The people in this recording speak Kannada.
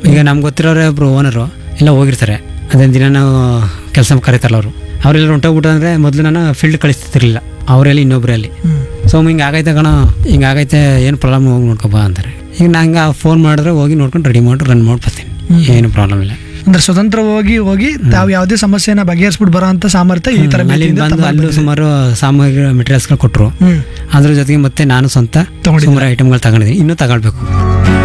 ಈಗ ನಮ್ಗೆ ಗೊತ್ತಿರೋರೆ ಒಬ್ರು ಓನರು ಎಲ್ಲ ಹೋಗಿರ್ತಾರೆ, ಅದೇ ದಿನ ನಾವು ಕೆಲಸ ಕರೀತಾರಲ್ಲ ಅವರೆಲ್ಲ ಹೊಂಟೋಗ್ಬಿಟ್ಟು ಅಂದರೆ ಮೊದಲು ನಾನು ಫೀಲ್ಡ್ ಕಳಿಸ್ತಿರ್ಲಿಲ್ಲ, ಅವರಲ್ಲಿ ಇನ್ನೊಬ್ರೆ ಅಲ್ಲಿ. ಸೊ ಹಿಂಗೆ ಆಗೈತೆ ಕಣ, ಹಿಂಗೆ ಆಗೈತೆ, ಏನು ಪ್ರಾಬ್ಲಮ್ ಹೋಗಿ ನೋಡ್ಕೊಬಾ ಅಂತಾರೆ. ಈಗ ನಂಗೆ ಫೋನ್ ಮಾಡಿದ್ರೆ ಹೋಗಿ ನೋಡ್ಕೊಂಡು ರೆಡಿ ಮಾಡಿ ರನ್ ಮಾಡಿ ಬರ್ತೀನಿ, ಏನು ಪ್ರಾಬ್ಲಮ್ ಇಲ್ಲ. ಅಂದ್ರೆ ಸ್ವತಂತ್ರ ಹೋಗಿ ತಾವು ಯಾವುದೇ ಸಮಸ್ಯೆನ ಬಗೆಹರಿಸ್ಬಿಟ್ಟು ಬರೋ ಅಂತ ಸಾಮರ್ಥ್ಯ ಈ ತರ ಅಲ್ಲಿಂದ ಬಂದು ಅಲ್ಲೂ ಸುಮಾರು ಸಾಮಗ್ರಿ ಮೆಟೀರಿಯಲ್ಸ್ಗಳು ಕೊಟ್ಟರು. ಅದ್ರ ಜೊತೆಗೆ ಮತ್ತೆ ನಾನು ಸ್ವಂತ ಸುಮಾರು ಐಟಮ್ಗಳು ತಗೊಂಡಿದ್ದೀನಿ, ಇನ್ನೂ ತಗೊಳ್ಬೇಕು.